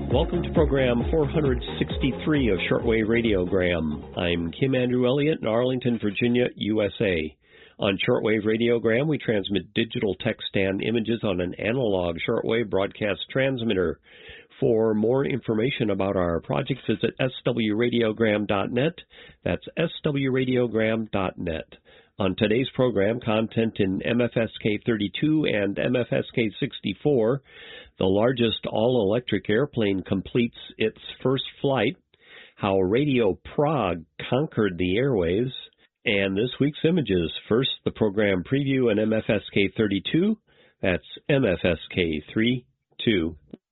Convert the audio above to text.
Welcome to program 463 of Shortwave Radiogram. I'm Kim Andrew Elliott in Arlington, Virginia, USA. On Shortwave Radiogram, we transmit digital text and images on an analog shortwave broadcast transmitter. For more information about our project, visit swradiogram.net. That's swradiogram.net. On today's program, content in MFSK-32 and MFSK-64, the largest all-electric airplane completes its first flight, how Radio Prague conquered the airwaves, and this week's images. First, the program preview in MFSK-32, that's MFSK-32.